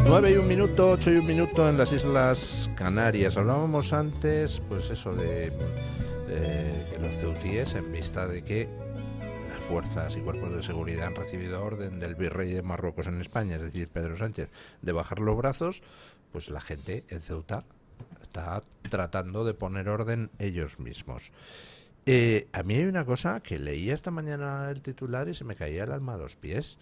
9:01, 8:01 en las Islas Canarias. Hablábamos antes, pues eso de que los ceutíes, en vista de que las fuerzas y cuerpos de seguridad han recibido orden del virrey de Marruecos en España, es decir, Pedro Sánchez, de bajar los brazos, pues la gente en Ceuta está tratando de poner orden ellos mismos. A mí hay una cosa que leía esta mañana el titular y se me caía el alma a los pies.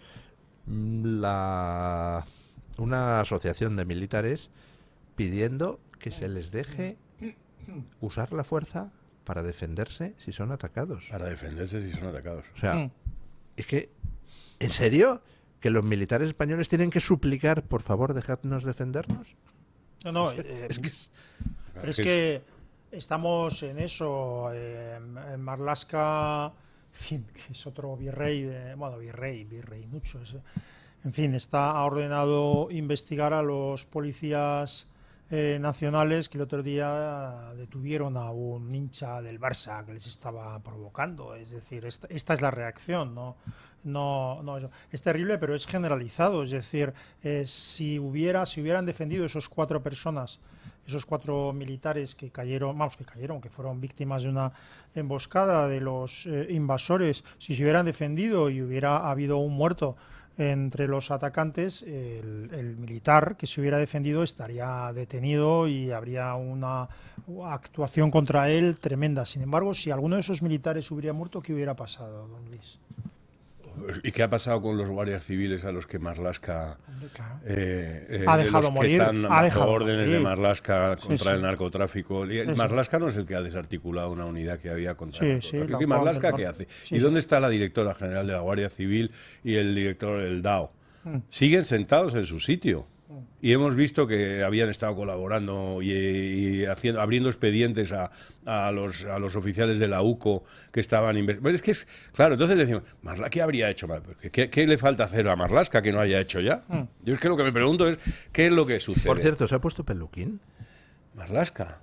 Una asociación de militares pidiendo que se les deje usar la fuerza para defenderse si son atacados. Para defenderse si son atacados. O sea, es que, ¿en serio? ¿Que los militares españoles tienen que suplicar, por favor, dejadnos defendernos? No, pero es que estamos en eso. En Marlaska, en fin, que es otro virrey, virrey mucho. En fin, ha ordenado investigar a los policías nacionales que el otro día detuvieron a un hincha del Barça que les estaba provocando. Es decir, esta es la reacción, no es terrible, pero es generalizado. Es decir, si hubieran defendido esos 4 personas, esos 4 militares que fueron víctimas de una emboscada de los invasores, si se hubieran defendido y hubiera habido un muerto entre los atacantes, el militar que se hubiera defendido estaría detenido y habría una actuación contra él tremenda. Sin embargo, si alguno de esos militares hubiera muerto, ¿qué hubiera pasado, don Luis? ¿Y qué ha pasado con los guardias civiles a los que Marlaska ha dejado morir? Que están bajo órdenes morir. de Marlaska contra el narcotráfico. Sí. Marlaska no es el que ha desarticulado una unidad que había contra el narcotráfico. Sí, ¿Y Marlaska qué hace? Sí, ¿Y dónde está la directora general de la Guardia Civil y el director del DAO? Siguen sentados en su sitio. Y hemos visto que habían estado colaborando y abriendo expedientes a los oficiales de la UCO que estaban claro, entonces decimos, ¿Marlaska qué habría hecho? ¿Qué le falta hacer a Marlaska que no haya hecho ya? Yo es que lo que me pregunto es, ¿qué es lo que sucede? Por cierto, ¿se ha puesto peluquín? Marlaska.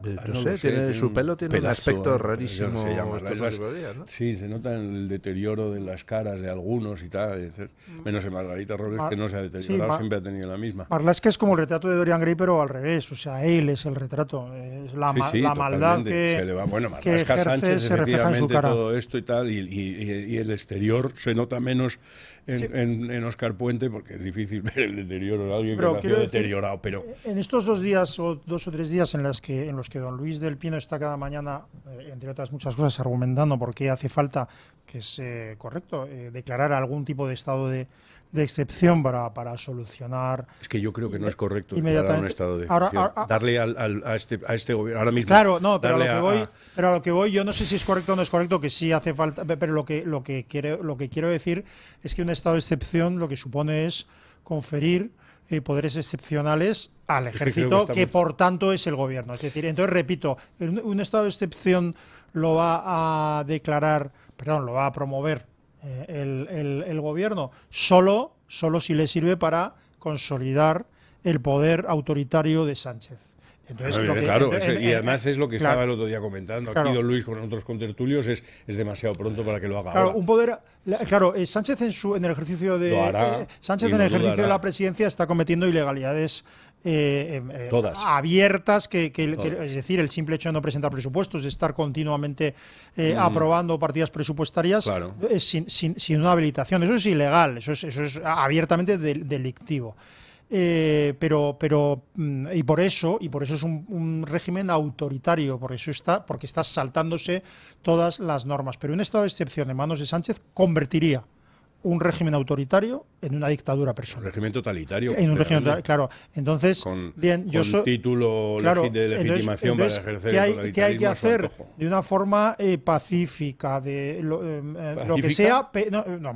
Su pelo tiene un aspecto rarísimo. Se llama, ¿no? Sí, se nota el deterioro de las caras de algunos y tal. Menos en Margarita Robles, que no se ha deteriorado, siempre ha tenido la misma. Marlaska es como el retrato de Dorian Gray, pero al revés. O sea, él es el retrato. Es la maldad que, se le va. Bueno, que Marlaska ejerce Sánchez, se refleja en su cara. todo esto y tal, y el exterior se nota menos en Óscar Puente, porque es difícil ver el deterioro de alguien que nació deteriorado. Pero en estos 2 días o 2 o 3 días en los que don Luis del Pino está cada mañana, entre otras muchas cosas, argumentando por qué hace falta, que es correcto, declarar algún tipo de estado de excepción para solucionar. Es que yo creo que no es correcto declarar un estado de excepción. Darle a este gobierno ahora mismo. Claro, no, pero a lo que voy, yo no sé si es correcto o no es correcto, que sí hace falta, pero lo que quiero decir es que un estado de excepción lo que supone es conferir poderes excepcionales al ejército, que por tanto es el gobierno. Es decir, entonces repito, un estado de excepción lo va a promover el gobierno solo si le sirve para consolidar el poder autoritario de Sánchez. Entonces, y además es lo que estaba el otro día comentando aquí don Luis con otros contertulios, es demasiado pronto para que lo haga ahora. Sánchez en el ejercicio de la presidencia está cometiendo ilegalidades abiertas, es decir, el simple hecho de no presentar presupuestos, de estar continuamente aprobando partidas presupuestarias sin una habilitación. Eso es ilegal, eso es abiertamente delictivo. Y por eso es un régimen autoritario, porque está saltándose todas las normas. Pero un estado de excepción en manos de Sánchez convertiría un régimen autoritario en una dictadura personal. Un régimen totalitario. En un régimen totalitario, claro. Entonces, con título de legitimación para ejercer el totalitarismo. ¿Qué hay que hacer? De una forma pacífica, lo que sea.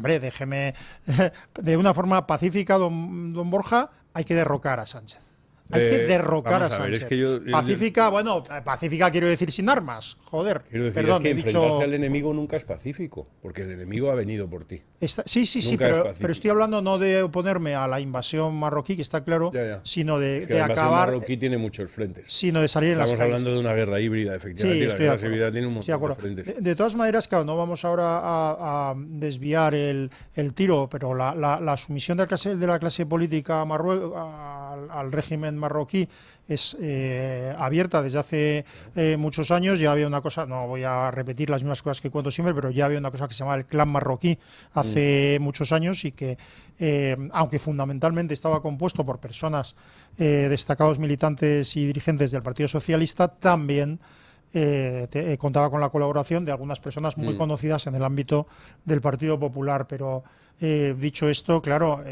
Déjeme. De una forma pacífica, don Borja, hay que derrocar a Sánchez. Hay que derrocar a vamos a ver, Sánchez. es que Pacífica, bueno, pacífica quiero decir sin armas, joder. Quiero decir, Perdón, es que he enfrentarse dicho... al enemigo nunca es pacífico, porque el enemigo ha venido por ti. Sí, Nunca es pero pacífico. estoy hablando no de oponerme a la invasión marroquí, que está claro, Ya. sino Es que de la invasión acabar, marroquí tiene muchos frentes. sino de salir en las Estamos calles. hablando de una guerra híbrida, Sí, efectivamente. La estoy de guerra acuerdo. híbrida tiene un Estoy de montón de acuerdo. frentes. De todas maneras, claro, no vamos ahora a desviar el tiro, pero la sumisión de la clase política al régimen marroquí es abierta desde hace muchos años. Ya había una cosa, no voy a repetir las mismas cosas que cuento siempre, pero ya había una cosa que se llamaba el clan marroquí hace muchos años y que, aunque fundamentalmente estaba compuesto por personas, destacados militantes y dirigentes del Partido Socialista, también contaba con la colaboración de algunas personas muy conocidas en el ámbito del Partido Popular. Pero dicho esto, claro,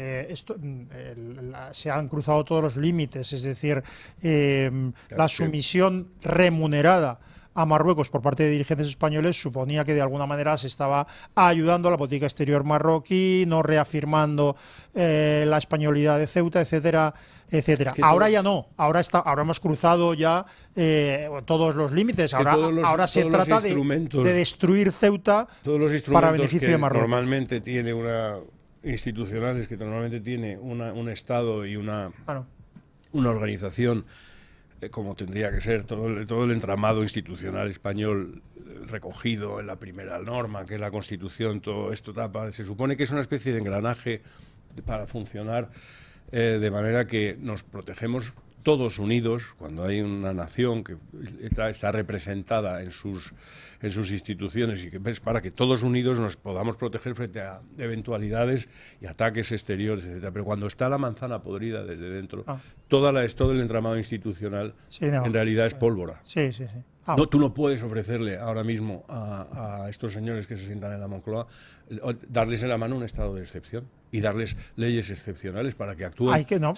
se han cruzado todos los límites, es decir, la sumisión remunerada a Marruecos por parte de dirigentes españoles suponía que de alguna manera se estaba ayudando a la política exterior marroquí, no reafirmando la españolidad de Ceuta, etcétera, etcétera. Ahora ya no, ahora hemos cruzado ya todos los límites. Ahora se trata de destruir Ceuta todos los instrumentos para beneficio que de Marruecos. Normalmente tiene institucionales que normalmente tiene un Estado y una organización, como tendría que ser todo el entramado institucional español recogido en la primera norma, que es la Constitución. Todo esto se supone que es una especie de engranaje para funcionar de manera que nos protegemos todos unidos cuando hay una nación que está representada en sus instituciones, y que es para que todos unidos nos podamos proteger frente a eventualidades y ataques exteriores, etcétera. Pero cuando está la manzana podrida desde dentro, todo el entramado institucional en realidad es pólvora. Sí. Tú no puedes ofrecerle ahora mismo a estos señores que se sientan en la Moncloa, darles en la mano un estado de excepción y darles leyes excepcionales para que actúen